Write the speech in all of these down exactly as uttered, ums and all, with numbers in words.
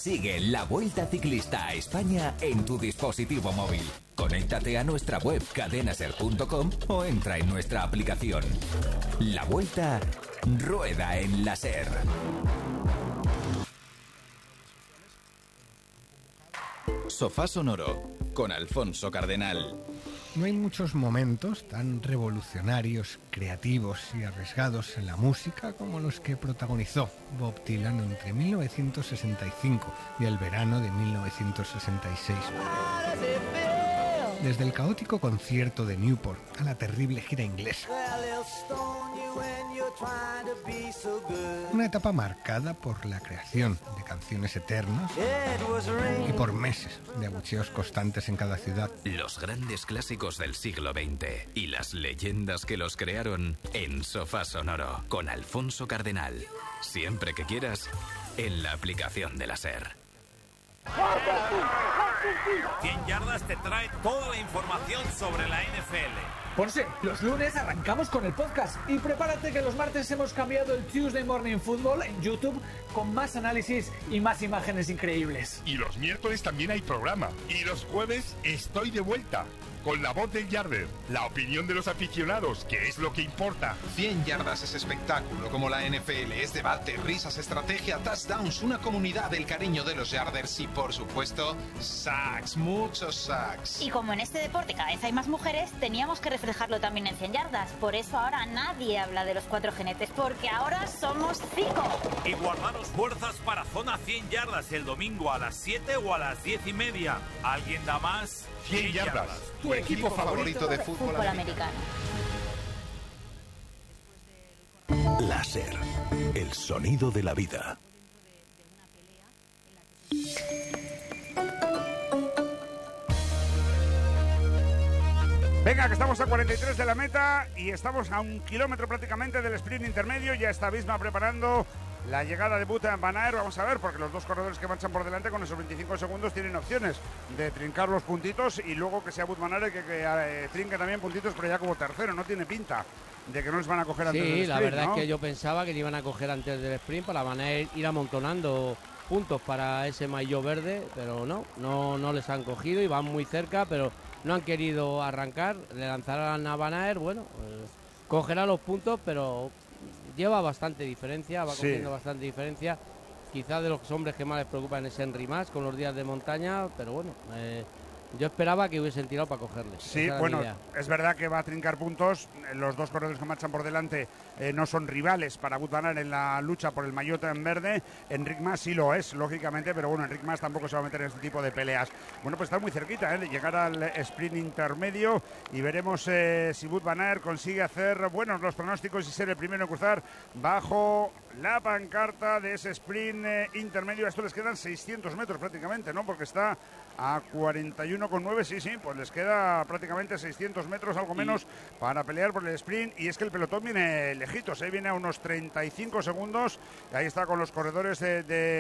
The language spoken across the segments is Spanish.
Sigue la Vuelta Ciclista a España en tu dispositivo móvil. Conéctate a nuestra web cadenaser punto com o entra en nuestra aplicación. La Vuelta rueda en la SER. Sofá Sonoro con Alfonso Cardenal. No hay muchos momentos tan revolucionarios, creativos y arriesgados en la música como los que protagonizó Bob Dylan entre mil novecientos sesenta y cinco y el verano de mil novecientos sesenta y seis. Desde el caótico concierto de Newport a la terrible gira inglesa. Una etapa marcada por la creación de canciones eternas y por meses de abucheos constantes en cada ciudad. Los grandes clásicos del siglo veinte y las leyendas que los crearon en Sofá Sonoro con Alfonso Cardenal. Siempre que quieras, en la aplicación de la SER. cien yardas te trae toda la información sobre la N F L. Ponce, los lunes arrancamos con el podcast y prepárate que los martes hemos cambiado el Tuesday Morning Football en YouTube con más análisis y más imágenes increíbles. Y los miércoles también hay programa. Y los jueves estoy de vuelta con la voz del Yarder, la opinión de los aficionados, que es lo que importa. cien yardas es espectáculo como la N F L, es debate, risas, estrategia, touchdowns, una comunidad del cariño de los Yarders y, por supuesto, sacks, muchos sacks. Y como en este deporte cada vez hay más mujeres, teníamos que reflejarlo también en cien yardas. Por eso ahora nadie habla de los cuatro jinetes, porque ahora somos cinco. Y guardaros fuerzas para Zona cien yardas el domingo a las siete o a las diez y media. ¿Alguien da más? cien yardas. Tu equipo favorito de fútbol, Fútbol americano. La SER, el sonido de la vida. Venga, que estamos a cuarenta y tres de la meta y estamos a un kilómetro prácticamente del sprint intermedio. Ya está Visma preparando la llegada de Wout van Aert. Vamos a ver, porque los dos corredores que marchan por delante con esos veinticinco segundos tienen opciones de trincar los puntitos y luego que sea Wout van Aert que, que eh, trinque también puntitos, pero ya como tercero. No tiene pinta de que no les van a coger antes sí, del sprint. Sí, la verdad ¿no? es que yo pensaba que le iban a coger antes del sprint para van a ir amontonando puntos para ese maillot verde, pero no, no, no les han cogido y van muy cerca, pero no han querido arrancar. Le lanzarán a Van Aert, bueno, eh, cogerá los puntos, pero lleva bastante diferencia, va sí. cogiendo bastante diferencia. Quizás de los hombres que más les preocupan es Henry Mas con los días de montaña, pero bueno, eh, yo esperaba que hubiesen tirado para cogerle. Sí, bueno, es verdad que va a trincar puntos. Los dos corredores que marchan por delante eh, no son rivales para Wout van Aert en la lucha por el maillot en verde. Enric Mas sí lo es, lógicamente, pero bueno, Enric Mas tampoco se va a meter en este tipo de peleas. Bueno, pues está muy cerquita, ¿eh? de llegar al sprint intermedio y veremos eh, si Wout van Aert consigue hacer buenos los pronósticos y ser el primero en cruzar bajo la pancarta de ese sprint eh, intermedio. A esto les quedan seiscientos metros prácticamente, ¿no? Porque está a cuarenta y uno coma nueve, sí, sí, pues les queda prácticamente seiscientos metros, algo menos, y para pelear por el sprint. Y es que el pelotón viene lejitos, ¿eh? Viene a unos treinta y cinco segundos. Y ahí está con los corredores de,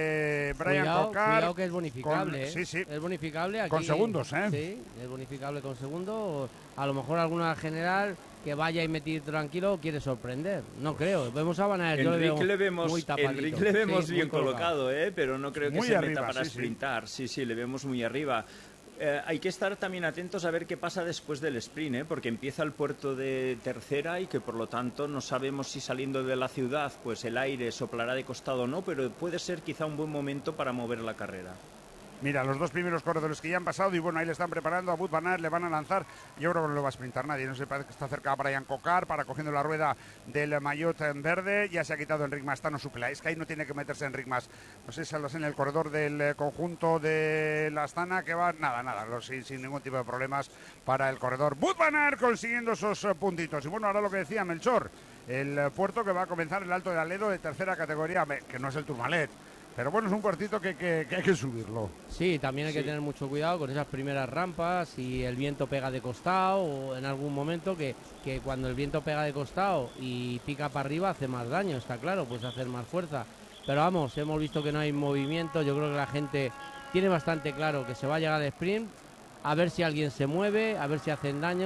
de Brian Cocard. Cuidado que es bonificable, con, ¿eh? Sí, sí. Es bonificable aquí. Con segundos, ¿eh? Sí, es bonificable con segundos. A lo mejor alguna general que vaya y metir tranquilo quiere sorprender. No creo. Vemos a Van Aert, yo le veo le vemos, muy tapadito. Enrique le vemos sí, bien colocado, ¿eh? Pero no creo que muy se arriba, meta para sí, sprintar. Sí. sí, sí, le vemos muy arriba. Eh, hay que estar también atentos a ver qué pasa después del sprint, ¿eh? Porque empieza el puerto de tercera y que por lo tanto no sabemos si saliendo de la ciudad pues el aire soplará de costado o no, pero puede ser quizá un buen momento para mover la carrera. Mira, los dos primeros corredores que ya han pasado y bueno, ahí le están preparando a Wout van Aert, le van a lanzar. Yo creo que no lo va a sprintar nadie, no sé, parece que está cerca Brian Cocard para cogiendo la rueda del maillot en verde. Ya se ha quitado Enric Mas, está no supla, es que ahí no tiene que meterse Enric Mas. No sé si en el corredor del conjunto de la Astana que va, nada, nada, sin, sin ningún tipo de problemas para el corredor. Wout van Aert consiguiendo esos puntitos. Y bueno, ahora lo que decía Melchor, el puerto que va a comenzar el Alto de Aledo de tercera categoría, que no es el Tourmalet. Pero bueno, es un puertito que, que, que hay que subirlo. Sí, también hay sí. que tener mucho cuidado con esas primeras rampas, si el viento pega de costado o en algún momento que, que cuando el viento pega de costado y pica para arriba hace más daño, está claro, pues hacer más fuerza. Pero vamos, hemos visto que no hay movimiento, yo creo que la gente tiene bastante claro que se va a llegar al sprint, a ver si alguien se mueve, a ver si hacen daño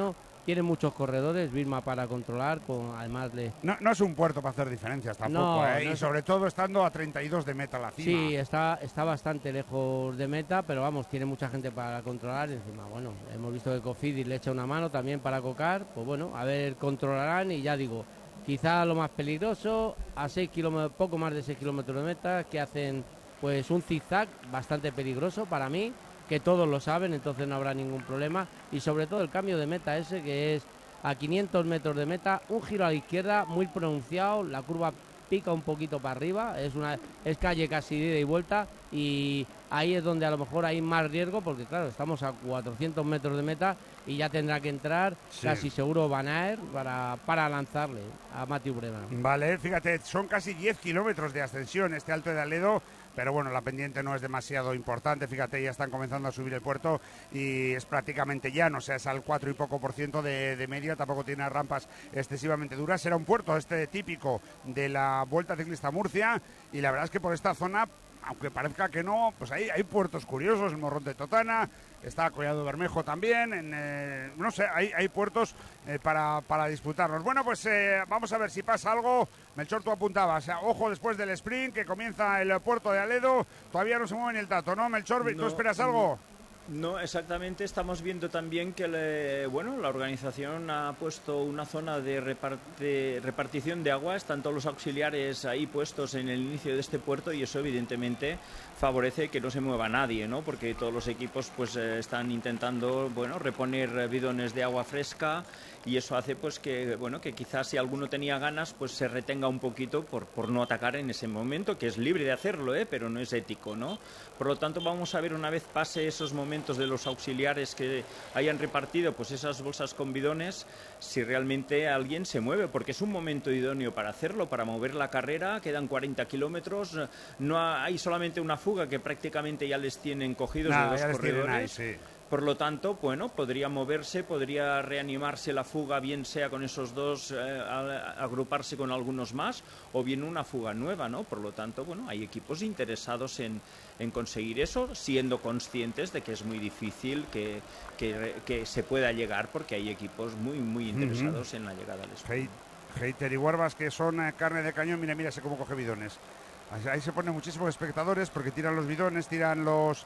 tiene muchos corredores, Vilma para controlar, con además de... No, no es un puerto para hacer diferencias tampoco, No, ¿eh? no y es- sobre todo estando a treinta y dos de meta la cima. Sí, está, está bastante lejos de meta, pero vamos, tiene mucha gente para controlar. Y encima, bueno, hemos visto que Cofidis le echa una mano también para cocar. Pues bueno, a ver, controlarán y ya digo, quizá lo más peligroso, a seis kilómetros, poco más de seis kilómetros de meta, que hacen pues un zigzag bastante peligroso para mí, que todos lo saben, entonces no habrá ningún problema. Y sobre todo el cambio de meta ese, que es a quinientos metros de meta, un giro a la izquierda muy pronunciado, la curva pica un poquito para arriba, es una es calle casi de ida y vuelta, y ahí es donde a lo mejor hay más riesgo, porque claro, estamos a cuatrocientos metros de meta y ya tendrá que entrar Sí. casi seguro Van Aert para, para lanzarle a Matthew Brennan. Vale, fíjate, son casi diez kilómetros de ascensión este Alto de Aledo, pero bueno, la pendiente no es demasiado importante, fíjate, ya están comenzando a subir el puerto y es prácticamente llano, o sea, es al cuatro y poco por ciento de, de media, tampoco tiene rampas excesivamente duras, será un puerto este típico de la Vuelta Ciclista Murcia, y la verdad es que por esta zona, aunque parezca que no, pues hay, hay puertos curiosos, el Morrón de Totana, está Collado Bermejo también, en, eh, no sé, hay, hay puertos eh, para, para disputarlos. Bueno, pues eh, vamos a ver si pasa algo. Melchor, tú apuntabas, o sea, ojo después del sprint, que comienza el puerto de Aledo, todavía no se mueve ni el tato, ¿no, Melchor? ¿Tú No, esperas algo? No, exactamente. Estamos viendo también que le- bueno, la organización ha puesto una zona de reparte- repartición de agua. Están todos los auxiliares ahí puestos en el inicio de este puerto y eso evidentemente favorece que no se mueva nadie, ¿no? Porque todos los equipos pues eh, están intentando, bueno, reponer eh, bidones de agua fresca y eso hace pues que, bueno, que quizás si alguno tenía ganas pues se retenga un poquito por, por no atacar en ese momento, que es libre de hacerlo, ¿eh? Pero no es ético, ¿no? Por lo tanto vamos a ver una vez pase esos momentos de los auxiliares que hayan repartido pues esas bolsas con bidones, si realmente alguien se mueve, porque es un momento idóneo para hacerlo, para mover la carrera. Quedan cuarenta kilómetros, no ha- hay solamente una fuga que prácticamente ya les tienen cogidos Nada, de los ya les tienen corredores. ahí, sí. Por lo tanto, bueno, podría moverse, podría reanimarse la fuga, bien sea con esos dos, eh, a- agruparse con algunos más, o bien una fuga nueva, ¿no? Por lo tanto, bueno, hay equipos interesados en, en conseguir eso, siendo conscientes de que es muy difícil que, que, que se pueda llegar, porque hay equipos muy, muy interesados en la llegada al sprint. Hater y Huervas, que son eh, carne de cañón, mira, mira, sé cómo coge bidones. Ahí- Ahí se ponen muchísimos espectadores porque tiran los bidones, tiran los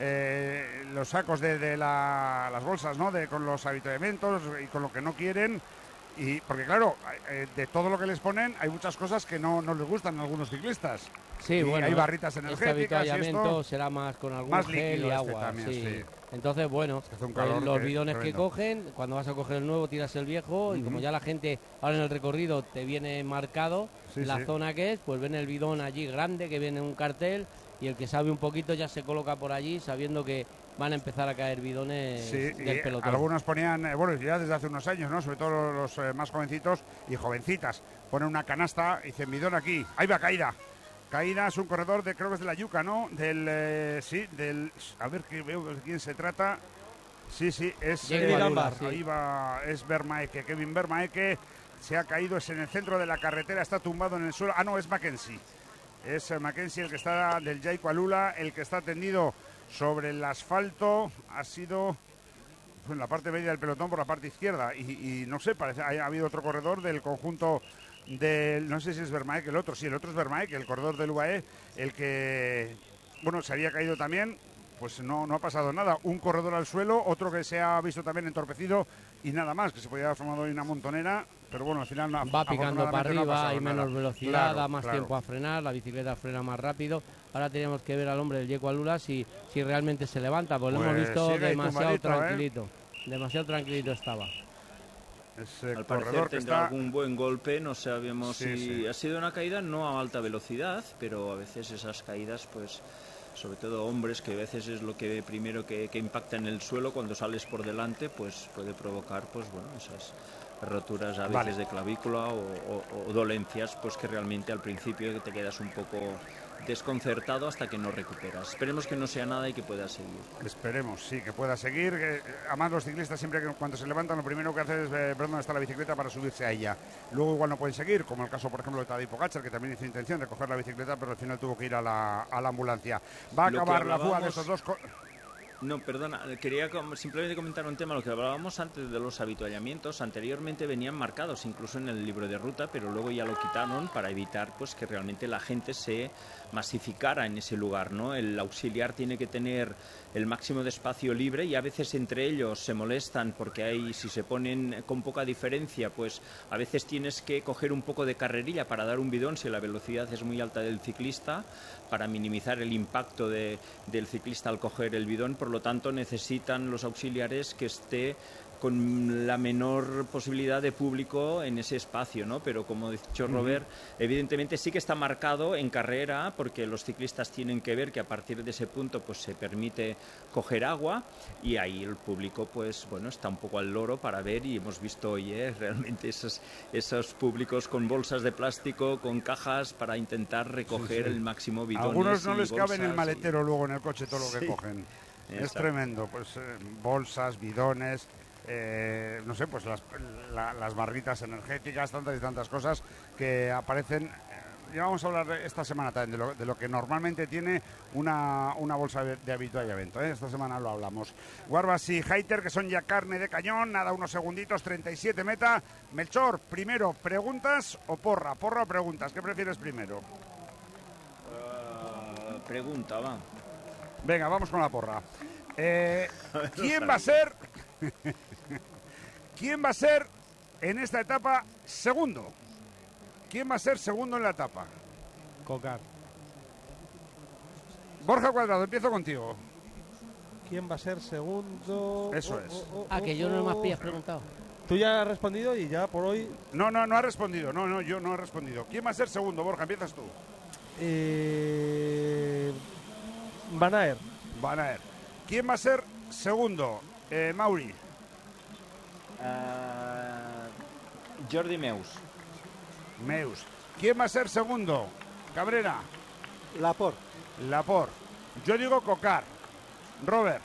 eh, los sacos de, de la- las bolsas, ¿no? De, con los avituallamientos y con lo que no quieren. Y porque claro, eh, de todo lo que les ponen hay muchas cosas que no, no les gustan a algunos ciclistas. Sí, Y bueno, hay barritas este energéticas y avituallamiento esto. será más con algún Más gel líquido y este agua, también, sí. sí. Entonces, bueno, hace un pues calor los que- bidones que tremendo. cogen, cuando vas a coger el nuevo tiras el viejo, y como Ujú. ya la gente ahora en el recorrido te viene marcado Sí, la sí. zona que es, pues ven el bidón allí grande que viene en un cartel, y el que sabe un poquito ya se coloca por allí sabiendo que van a empezar a caer bidones Sí, del y pelotón. algunos ponían, eh, bueno, ya desde hace unos años, ¿no? Sobre todo los, eh, más jovencitos y jovencitas, ponen una canasta y dicen bidón aquí. Ahí va Caída. Caída es un corredor de, creo que es de la Yuca, ¿no? Del, eh, sí, del, a ver que veo de quién se trata. Sí, sí, es Jake eh, Dunbar, sí. ahí va, es Vermaeke, Kevin Vermaeke, se ha caído, es en el centro de la carretera, está tumbado en el suelo. Ah, no, es Mackenzie. Es eh, Mackenzie el que está del Jaico Alula, el que está tendido sobre el asfalto. Ha sido en la parte media del pelotón por la parte izquierda y, y no sé, parece ha, ha habido otro corredor del conjunto del, no sé si es Vermaeke el otro, sí, el otro es Vermaeke, el corredor del U A E, el que, bueno, se había caído también, pues no, no ha pasado nada. Un corredor al suelo, otro que se ha visto también entorpecido y nada más, que se podía haber formado ahí una montonera, pero bueno, al final no, Va picando para afortunadamente no ha arriba, pasado hay menos nada. velocidad, Claro, da más claro. tiempo a frenar, la bicicleta frena más rápido. Ahora tenemos que ver al hombre del Yeco Alula si, si realmente se levanta, porque lo Pues hemos visto sigue ahí demasiado tumbadito, ¿eh? tranquilito. Demasiado tranquilito estaba. Ese Al corredor parecer que tendrá está... algún buen golpe, no sabemos Sí, si sí. ha sido una caída no a alta velocidad, pero a veces esas caídas, pues, sobre todo hombres, que a veces es lo que primero que, que impacta en el suelo cuando sales por delante, pues puede provocar, pues bueno, esas roturas a veces Vale. de clavícula o, o- o dolencias, pues que realmente al principio te quedas un poco desconcertado hasta que no recuperas. Esperemos que no sea nada y que pueda seguir. Esperemos, sí, que pueda seguir. Que, además, los ciclistas siempre que cuando se levantan lo primero que hacen es ver dónde está la bicicleta para subirse a ella. Luego igual no pueden seguir, como el caso, por ejemplo, de Tadej Pogačar, que también hizo intención de coger la bicicleta, pero al final tuvo que ir a la, a la ambulancia. Va a Lo que acabar la fuga de hablábamos- esos dos... co- No, perdona, quería com- simplemente comentar un tema, lo que hablábamos antes de los habituallamientos. Anteriormente venían marcados incluso en el libro de ruta, pero luego ya lo quitaron para evitar pues que realmente la gente se masificara en ese lugar, ¿no? El auxiliar tiene que tener el máximo de espacio libre y a veces entre ellos se molestan porque hay, si se ponen con poca diferencia, pues a veces tienes que coger un poco de carrerilla para dar un bidón si la velocidad es muy alta del ciclista, para minimizar el impacto de, del ciclista al coger el bidón. Por lo tanto, necesitan los auxiliares que esté con la menor posibilidad de público en ese espacio, ¿no? Pero como ha dicho Robert, uh-huh. evidentemente sí que está marcado en carrera, porque los ciclistas tienen que ver que a partir de ese punto pues se permite coger agua, y ahí el público pues bueno está un poco al loro para ver, y hemos visto hoy ¿eh? realmente esos, esos públicos con bolsas de plástico, con cajas para intentar recoger sí, sí. el máximo bidones. Algunos no les bolsas, cabe en el maletero y... luego en el coche todo lo que sí. cogen. Exacto. Es tremendo, pues eh, bolsas, bidones, eh, no sé, pues las, la, las barritas energéticas, tantas y tantas cosas que aparecen. Eh, ya vamos a hablar esta semana también de lo, de lo que normalmente tiene una, una bolsa de, de habituallamiento, ¿eh? Esta semana lo hablamos. Guarbas y Haiter, que son ya carne de cañón, nada, unos segunditos, treinta y siete meta. Melchor, primero, ¿preguntas o porra? ¿Porra o preguntas? ¿Qué prefieres primero? Uh, pregunta, va. Venga, vamos con la porra. Eh, ¿Quién va a ser? ¿Quién va a ser en esta etapa segundo? ¿Quién va a ser segundo en la etapa? Cocar. Borja Cuadrado, empiezo contigo. ¿Quién va a ser segundo? Eso oh, es. Oh, oh, ah, que yo no me has preguntado. Tú ya has respondido y ya por hoy... No, no, no ha respondido. No, no, yo no he respondido. ¿Quién va a ser segundo, Borja? Empiezas tú. Eh... Van Aert. Van Aert. ¿Quién va a ser segundo? Eh, Mauri. Uh, Jordi Meus. Meus. ¿Quién va a ser segundo? Cabrera. Laporte. Laporte. Yo digo Cocar. Robert.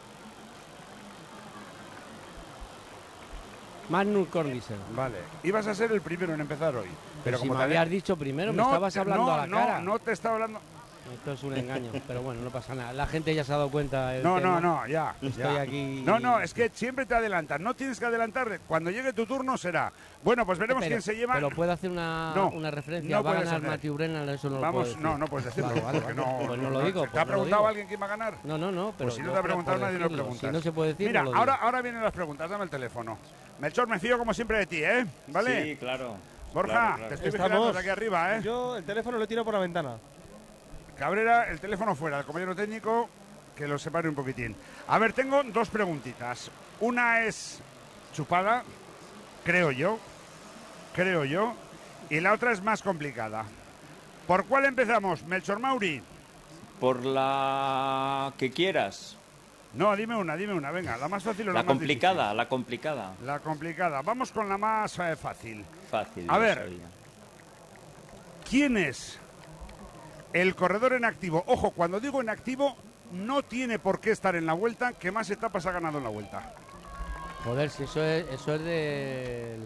Magnus Cornisen. Vale. Ibas a ser el primero en empezar hoy. Pero, pero si como me te habías de... dicho primero, no, me estabas hablando no, a la no, cara. No, no te estaba hablando... Esto es un engaño, pero bueno, no pasa nada. La gente ya se ha dado cuenta. No, no, no, ya. Estoy ya. aquí. No, no, es que siempre te adelantas. No tienes que adelantarte. Cuando llegue tu turno será. Bueno, pues veremos pero, quién se lleva. Pero puedo hacer una, no, una referencia. no Va a ganar hacer. Matthew Brennan, eso no Vamos, lo puedo decir. no, no puedes decirlo. Vale, vale, porque no, pues no no lo digo. ¿Te pues ha no preguntado lo alguien quién va a ganar? No, no, no. Pero pues si no te ha preguntado nadie, no preguntas. Si no se puede decir, Mira, no lo ahora, digo. ahora vienen las preguntas. Dame el teléfono. Melchor, me fío como siempre de ti, ¿eh? ¿Vale? Sí, claro. Borja, claro, claro. te estoy Estamos... vigilando desde aquí arriba, ¿eh? Yo el teléfono lo tiro por la ventana. Cabrera, el teléfono fuera, el compañero técnico, que lo separe un poquitín. A ver, tengo dos preguntitas. Una es chupada, creo yo, creo yo, y la otra es más complicada. ¿Por cuál empezamos, Melchor Mauri? Por la que quieras. No, dime una, dime una, venga, la más fácil o la, la más complicada, difícil. La complicada. La complicada. Vamos con la más eh, fácil. Fácil. A ver, sabía. ¿Quién es el corredor en activo? Ojo, cuando digo en activo, no tiene por qué estar en la Vuelta, que más etapas ha ganado en la Vuelta. Joder, si eso es, eso es del...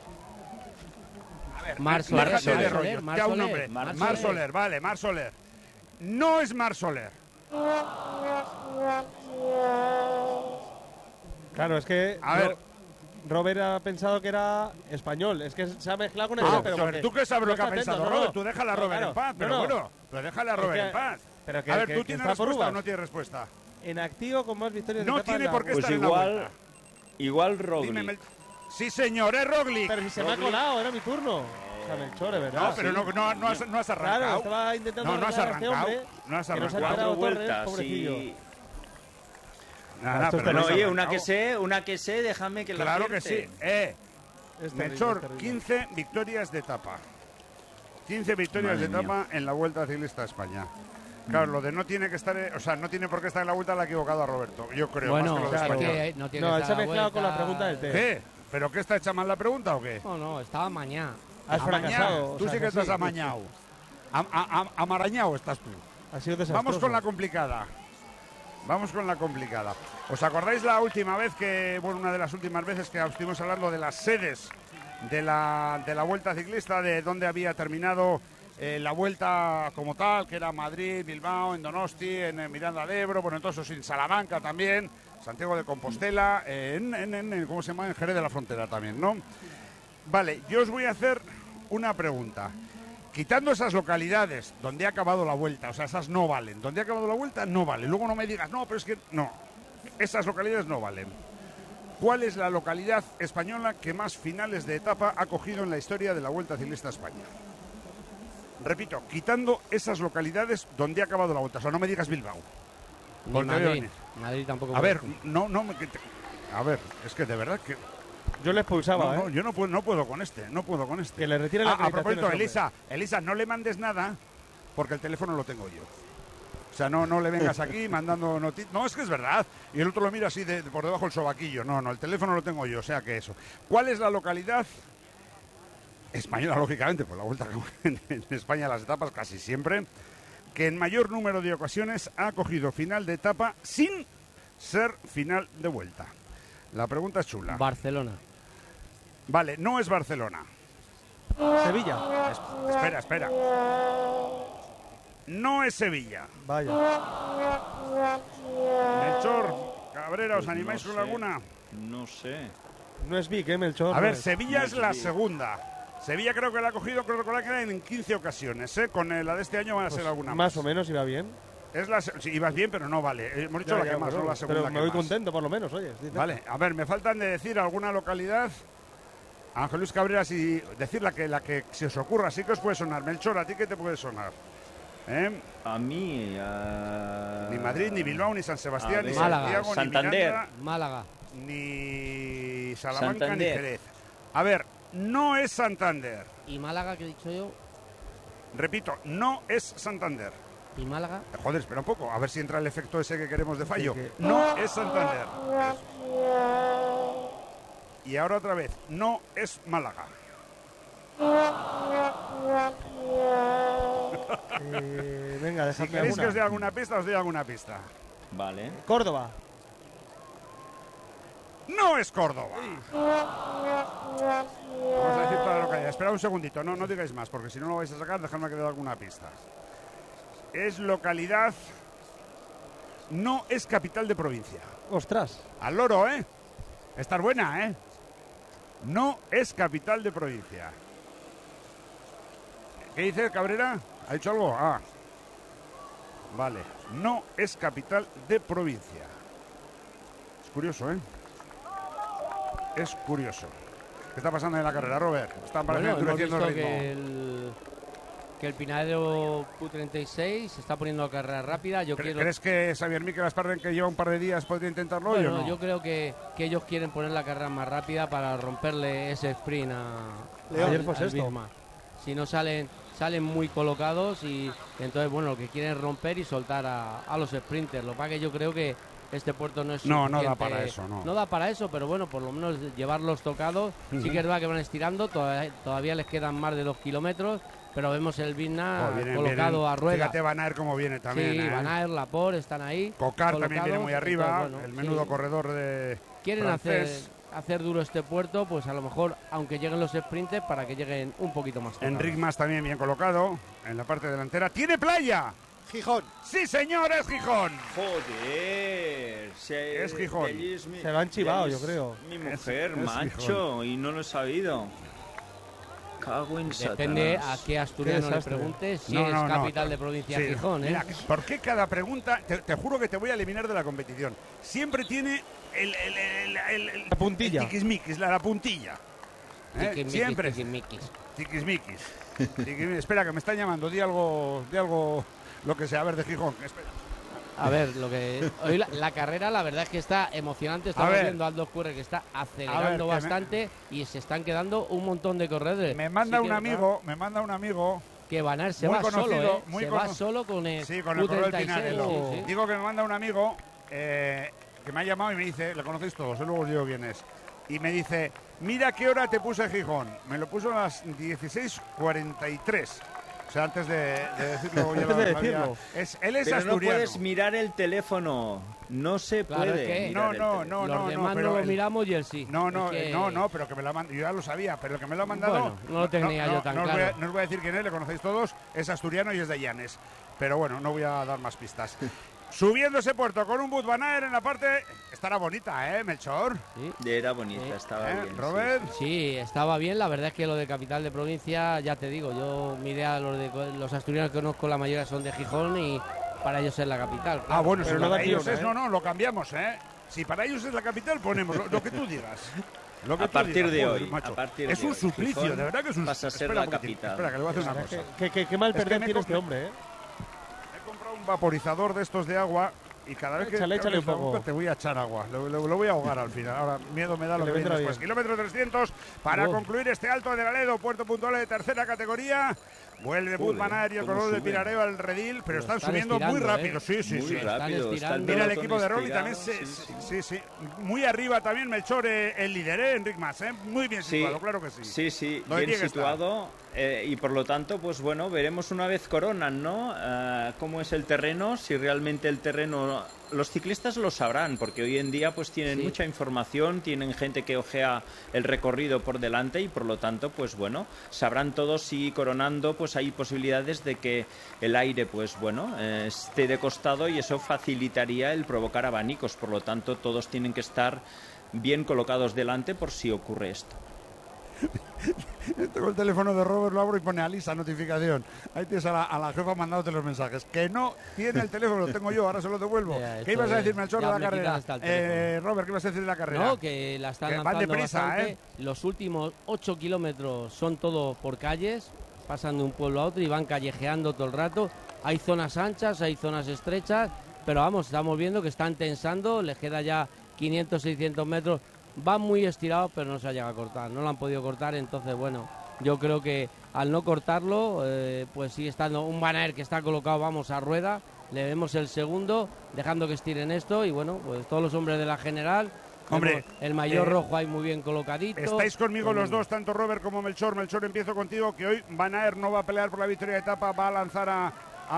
A ver, Mar Soler, déjate Mar de Soler, rollo, Mar ya un Soler, nombre. Mar Mar, Soler. Soler, vale, Mar Soler. No es Mar Soler. Claro, es que... A ver... Robert ha pensado que era español. Es que se ha mezclado con el... Ah, pero pero porque- ¿tú qué sabes lo que ha Estás pensado atento, no, Robert? no. Tú déjala a No, Robert claro, en paz, pero no, no. bueno, pero déjala a Es Robert que- en paz. pero que- a ver, que- ¿tú que tienes está por respuesta o uvas. no tienes respuesta? En activo con más victorias de No etapa en tiene la por qué Pues estar en la igual, Vuelta. igual Roglic. Dime, Mel- Sí, señor, es Roglic. Pero si se me ha colado, era mi turno. O sea, Melchor, de verdad. No, pero no, no, no, has, no has arrancado. Claro, estaba intentando No, no has arrancar a este arrancado. hombre, No has que no se ha arrancado. enterado Cuatro Torres, vueltas, pobrecillo. sí. Nada, Esto pero está- no No, has oye, una arrancado. que sé, una que sé, déjame que la Claro que sí. acierte. Eh, Es terrible, Melchor, es terrible. quince victorias de etapa. quince victorias Madre de etapa en la Vuelta Ciclista a España. Claro, lo de no tiene que estar, eh, o sea, no tiene por qué estar en la Vuelta la ha equivocado a Roberto. Yo creo, Bueno, más que lo de claro. España. que no tiene No, que él se ha estar a mezclado con la vuelta. pregunta del té. ¿Qué? ¿Pero qué está hecha mal la pregunta o qué? No, no, estaba mañana. Has Amañado. fracasado. o Tú sea, sí que sí. estás amañado. Am- a- am- amarañado estás tú. Ha sido desastroso. Vamos con la complicada. Vamos con la complicada. ¿Os acordáis la última vez que, bueno, una de las últimas veces que estuvimos hablando de las sedes de la, de la Vuelta Ciclista, de dónde había terminado eh, la vuelta como tal, que era Madrid, Bilbao, en Donosti, en, en Miranda de Ebro, bueno, entonces en Salamanca también, Santiago de Compostela, eh, en, en, en, ¿cómo se llama? En Jerez de la Frontera también, ¿no? Vale, yo os voy a hacer una pregunta. Quitando esas localidades donde ha acabado la vuelta, o sea, esas no valen. Donde ha acabado la vuelta, no vale. Luego no me digas, no, pero es que no. Esas localidades no valen. ¿Cuál es la localidad española que más finales de etapa ha cogido en la historia de la Vuelta Ciclista a España? Repito, quitando esas localidades donde ha acabado la vuelta. O sea, no me digas Bilbao. Ni Madrid. Madrid tampoco. A ver, no, no, me, que te, a ver, es que de verdad que... Yo le expulsaba, no, ¿eh? No, yo no puedo, no puedo con este, no puedo con este. Que le retiren la ah, a acreditación propósito, a ese Elisa, Elisa, no le mandes nada porque el teléfono lo tengo yo. O sea, no, no le vengas aquí mandando noticias. No, es que es verdad. Y el otro lo mira así de, de por debajo del sobaquillo. No, no, el teléfono lo tengo yo, o sea que eso. ¿Cuál es la localidad española, lógicamente? Pues la vuelta en, en España las etapas casi siempre, que en mayor número de ocasiones ha cogido final de etapa sin ser final de vuelta. La pregunta es chula. Barcelona. Vale, no es Barcelona. Sevilla. Es, espera, espera. No es Sevilla. Vaya. Melchor, Cabrera, ¿os Pues animáis no con sé. alguna? No sé. No es Vic, ¿eh, Melchor? A ver, No es. Sevilla no es es la Vic. segunda. Sevilla creo que la ha cogido, creo recordar que era en quince ocasiones, ¿eh? Con la de este año van a Pues ser alguna más más. o menos iba bien. Es la, se- sí, ibas bien, pero no vale. Eh, Hemos dicho Ya, la ya, que más, pero- no la segunda Pero me que voy más. contento, por lo menos, oye. sí, sí. Vale, a ver, me faltan de decir alguna localidad. Ángel Luis Cabrera, si decir la que, la que se os ocurra, sí que os puede sonar. Melchor, ¿a ti qué te puede sonar? ¿Eh? A mí... ah, Ni Madrid, ni Bilbao, ni San a Sebastián, ni ver, Málaga, Santiago, Santander. ni Miranda, Málaga. ni Salamanca, ni Santander. Jerez. A ver, no es Santander. ¿Y Málaga, que he dicho yo? Repito, no es Santander. ¿Y Málaga? Joder, espera un poco, a ver si entra el efecto ese que queremos de fallo. Sí, sí. No es Santander. Y ahora otra vez, no es Málaga. Eh, venga, Si dejadme queréis que os dé alguna. alguna pista, os doy alguna pista. Vale. Córdoba. No es Córdoba. Vamos a decir toda la localidad. Espera un segundito, no, no digáis más, porque si no lo vais a sacar, dejadme que dé alguna pista. Es localidad... No es capital de provincia. Ostras. Al loro, ¿eh? Estar buena, ¿eh? No es capital de provincia. ¿Qué dice Cabrera? ¿Ha dicho algo? Ah. Vale. No es capital de provincia. Es curioso, ¿eh? Es curioso. ¿Qué está pasando en la carrera, Robert? Están Bueno, hemos endureciendo visto el ritmo. que el, que el Pinadero Q treinta y seis se está poniendo a carrera rápida. Yo ¿Cre- quiero... ¿Crees que Xavier Miquel Asparden, que lleva un par de días, podría intentarlo hoy o Bueno, no? yo creo que, que ellos quieren poner la carrera más rápida para romperle ese sprint a, León, al- ayer pues al esto. Bismarck. Si no salen salen muy colocados y, y entonces, bueno, lo que quieren es romper y soltar a, a los sprinters. Lo que pasa que yo creo que este puerto no es No, no da suficiente- para eso, no. No da para eso, pero bueno, por lo menos llevarlos tocados. Ujú. Sí que es verdad que van estirando, todavía, todavía les quedan más de dos kilómetros, pero vemos el Bismarck Oh, vienen, colocado vienen. a rueda. Fíjate Van Aert cómo viene también. Sí, ¿eh? Van Aert, Laporte están ahí. Cocar también viene colocados, muy arriba. entonces, bueno, el menudo sí. corredor de Quieren francés. hacer, hacer duro este puerto, pues a lo mejor, aunque lleguen los sprinters, para que lleguen un poquito más tocados. Enric Mas también bien colocado en la parte delantera. ¡Tiene playa! Gijón. ¡Sí, señor, es Gijón! Joder. Se, Es Gijón. de allí es mi- Se lo han chivado, de allí yo es creo. Mi mujer, Es- es macho, y no lo he sabido. Cago en Depende Satanás. a qué asturiano le desastre. preguntes si No, es no, no. capital de provincia Sí, Gijón, ¿eh? mira, ¿por qué cada pregunta? Te, te juro que te voy a eliminar de la competición. Siempre tiene el, el, el, el- el- La puntilla. el tiquismiquis, la, la puntilla. ¿Eh? Tiquismiquis, Siempre. tiquismiquis. Tiquismiquis. Tiquismiquis. Espera, que me están llamando. Di algo, di algo, lo que sea. A ver, de Gijón. Espera. A ver, lo que hoy la, la carrera la verdad es que está emocionante. Estamos ver. viendo a Aldo Curre que está acelerando A ver, que me- bastante y se están quedando un montón de corredores. Me manda Sí un que- amigo, me manda un amigo. que Van Aert se muy va conocido, solo, ¿eh? muy se cono- va solo con el Sí, con el corredor Q treinta y seis, Pinarello. sí, sí. Digo que me manda un amigo eh, que me ha llamado y me dice, le conocéis todos, eh, luego os digo quién es. Y me dice, mira qué hora te puse Gijón. Me lo puso a las dieciséis cuarenta y tres. O sea, antes de, de decirlo, ya Antes lo de sabía. decirlo. Es, él es Pero asturiano. no puedes mirar el teléfono. No se Claro, puede. es que- mirar No, el no, teléfono. no, Los no, demás pero no lo el- miramos y él sí. No, no, Es que- eh, no, no, pero que me lo ha mandado, yo ya lo sabía, pero el que me lo ha mandado... Bueno, no lo tenía yo tan no os voy a- claro. no os voy a decir quién es, le conocéis todos, es asturiano y es de Llanes. Pero bueno, no voy a dar más pistas. Subiendo ese puerto con un Wout van Aert en la parte... Estará bonita, ¿eh, Melchor? Sí. Era bonita, Sí. estaba ¿Eh, bien. sí. Robert? Sí, estaba bien. La verdad es que lo de capital de provincia, ya te digo, yo mi idea, los, de, los asturianos que conozco, la mayoría son de Gijón y para ellos es la capital. Ah, bueno, Pero si no para da ni ellos una, es... ¿eh? No, no, lo cambiamos, ¿eh? Si para ellos es la capital, ponemos lo, lo que tú digas. Lo que A tú partir digas, de joder, hoy, macho. a partir es de un hoy, suplicio, Gijón de verdad que es un... pasa a ser Espera la un momentito, capital. Espera, que le voy a hacer una Qué, cosa. qué- qué- qué mal Es que perder me tiene he este comp- hombre, ¿eh? He comprado un vaporizador de estos de agua y cada vez que Échale, échale abres un la poco. boca te voy a echar agua. Lo, lo- lo voy a ahogar al final. Ahora miedo me da lo Que que le viene vendrá después. bien. Kilómetro trescientos para Oh. concluir este Alto de Galedo, puerto puntual de tercera categoría. Vuelve Joder, Wout van Aert y el cómo color del suben. Pirareo al redil, pero Lo están, están subiendo muy estirando, rápido. ¿eh? Sí, sí, Muy sí. rápido. Está el estirando. Mira el pelotón equipo de Rolly estirado, también. Se, sí, sí. sí, sí. Muy arriba también Melchor, eh, el líder, ¿eh? Enric Mas, ¿eh? Muy bien Sí, situado, claro que sí. Sí, sí, Donde bien tiene que estar. situado eh, y por lo tanto, pues bueno, veremos una vez coronan, ¿no? Eh, cómo es el terreno, si realmente el terreno... Los ciclistas lo sabrán, porque hoy en día pues tienen Sí. mucha información, tienen gente que ojea el recorrido por delante y por lo tanto, pues bueno, sabrán todos si coronando pues hay posibilidades de que el aire, pues bueno, eh, esté de costado y eso facilitaría el provocar abanicos, por lo tanto todos tienen que estar bien colocados delante por si ocurre esto. Tengo el teléfono de Robert, lo abro y pone Alisa, notificación. Ahí tienes a la, a la jefa mandándote los mensajes. Que no tiene el teléfono, lo tengo yo, ahora se lo devuelvo. Ya, ¿Qué esto ibas a de- decir, Melchor, de ya la me quitan carrera? hasta el Eh, teléfono. Robert, ¿qué ibas a decir de la carrera? No, que la están Que van lanzando deprisa, bastante. ¿eh? Los últimos ocho kilómetros son todos por calles, pasan de un pueblo a otro y van callejeando todo el rato. Hay zonas anchas, hay zonas estrechas, pero vamos, estamos viendo que están tensando, les queda ya quinientos, seiscientos metros. Van muy estirados, pero no se ha llegado a cortar. No lo han podido cortar, entonces, bueno, yo creo que al no cortarlo, eh, pues sigue estando un Van Aert que está colocado, vamos, a rueda. Le vemos el segundo, dejando que estiren esto. Y bueno, pues todos los hombres de la general. Hombre, vemos el mayor eh, rojo ahí muy bien colocadito. Estáis conmigo Con- los dos, tanto Robert como Melchor. Melchor, empiezo contigo, que hoy Van Aert no va a pelear por la victoria de etapa, va a lanzar a,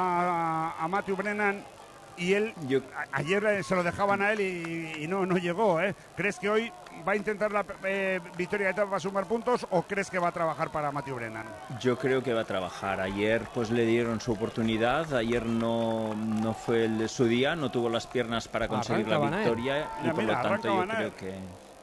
a, a Matthew Brennan. Y él, Yo- a- ayer eh, se lo dejaban a él y, y no, no llegó, ¿eh? ¿Crees que hoy va a intentar la eh, victoria de etapa para sumar puntos o crees que va a trabajar para Matthew Brennan? Yo creo que va a trabajar. Ayer pues le dieron su oportunidad, ayer no, no fue el de su día, no tuvo las piernas para conseguir Arranca Van la Aert. victoria y Mira, por mira, lo tanto arranca yo Van creo Aert. que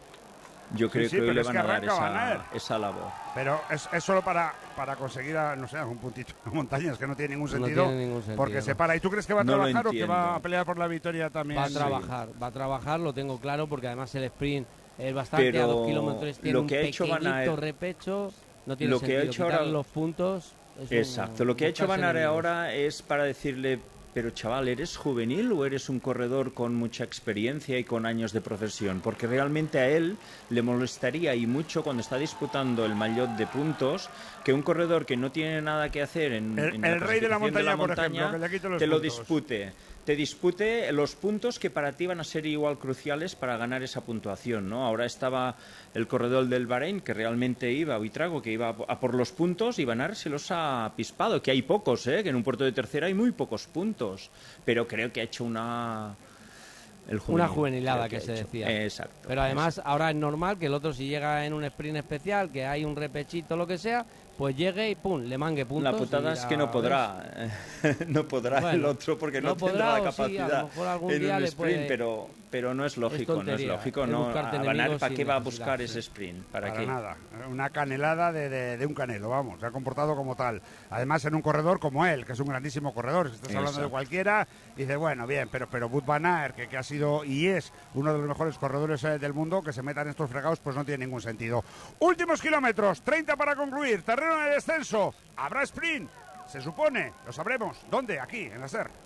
yo Sí, creo sí, que hoy pero le es van que a dar arranca Van Aert. esa, esa labor. Pero es, es solo para, para conseguir, a, no sé, un puntito de montañas que no tiene ningún No sentido. tiene ningún sentido, Porque no. se para. ¿Y tú crees que va a No lo trabajar o que va entiendo. a pelear por la victoria también? Va a Sí. trabajar, va a trabajar, lo tengo claro, porque además el sprint es bastante, Pero a dos kilómetros tiene lo un que ha hecho Van pequeñito Aert- repecho, no tiene lo que ha sentido, hecho quitarle ahora- los puntos. es un- Exacto, lo que ha hecho buscarse Van Aert enemigos. ahora es para decirle, pero chaval, ¿eres juvenil o eres un corredor con mucha experiencia y con años de profesión? Porque realmente a él le molestaría y mucho cuando está disputando el maillot de puntos que un corredor que no tiene nada que hacer en, El- en la el rey de la clasificación montaña, por ejemplo, que le quite los te lo puntos. dispute. Te dispute los puntos que para ti van a ser igual cruciales para ganar esa puntuación, ¿no? Ahora estaba el corredor del Bahrein que realmente iba, Buitrago, que iba a por los puntos y Van Aert se los ha pispado, que hay pocos, ¿eh? Que en un puerto de tercera hay muy pocos puntos, pero creo que ha hecho una... el Una juvenil, juvenilada creo que, ha se hecho. decía. Exacto. Pero además ahora es normal que el otro, si llega en un sprint especial, que hay un repechito lo que sea, pues llegue y pum, le mangue puntos. La putada y es ya que no ves. podrá, no podrá Bueno, el otro porque no, no podrá, tendrá la o sí, a lo capacidad mejor algún en día un le sprint, puede- pero, pero no es lógico, no es tontería, lógico, es no. buscarte A Van Aert, enemigos ¿para sin qué va a necesidad, buscar sí. ese sprint? ¿Para, Para qué? nada. Una canelada de, de- de un canelo, vamos. Se ha comportado como tal. Además, en un corredor como él, que es un grandísimo corredor. Si estás hablando de Exacto. cualquiera, dices, bueno, bien, pero, pero Wout van Aert, que, que ha sido y es uno de los mejores corredores eh, del mundo, que se metan estos fregados, pues no tiene ningún sentido. Últimos kilómetros, treinta para concluir. Terreno de descenso. Habrá sprint. Se supone, lo sabremos. ¿Dónde? Aquí, en la SER.